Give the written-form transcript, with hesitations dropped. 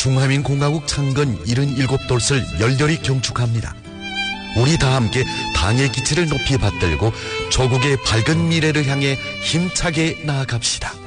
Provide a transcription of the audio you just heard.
중화민공화국 창건 77돌을 열렬히 경축합니다. 우리 다 함께 당의 기치를 높이 받들고 조국의 밝은 미래를 향해 힘차게 나아갑시다.